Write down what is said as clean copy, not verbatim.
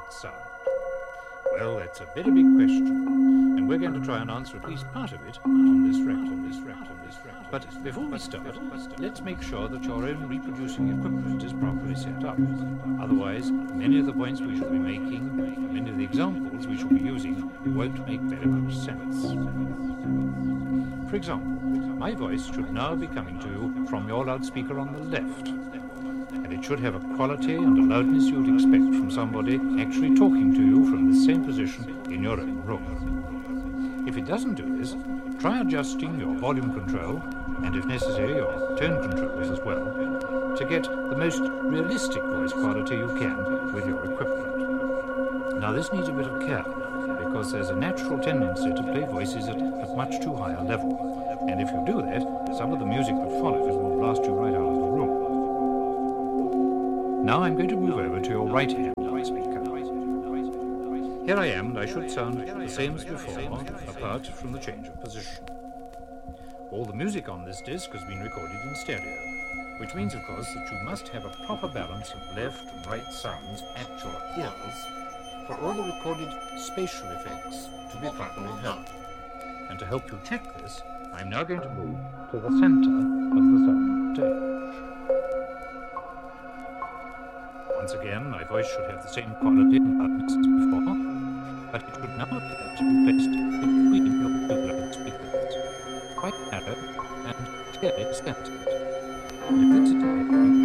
sound? Well, that's a very big question, and we're going to try and answer at least part of it on this record. But before we start, let's make sure that your own reproducing equipment is properly set up. Otherwise, many of the points we shall be making, many of the examples we shall be using, won't make very much sense. For example, my voice should now be coming to you from your loudspeaker on the left, and it should have a quality and a loudness you'd expect from somebody actually talking to you from the same position in your own room. If it doesn't do this, try adjusting your volume control, and if necessary your tone controls as well, to get the most realistic voice quality you can with your equipment. Now this needs a bit of care, because there's a natural tendency to play voices at much too high a level, and if you do that, some of the music that follows will blast you right out of the room. Now I'm going to move over to your right-hand loudspeaker. Here I am, and I should sound the same as before, apart from the change of position. All the music on this disc has been recorded in stereo, which means, of course, that you must have a proper balance of left and right sounds at your ears for all the recorded spatial effects to be properly heard. And to help you check this, I'm now going to move to the center of the sound stage. Once again, my voice should have the same quality and loudness as before, but it should now appear to be placed between your two loudspeakers, quite narrow and clearly centered. And if this is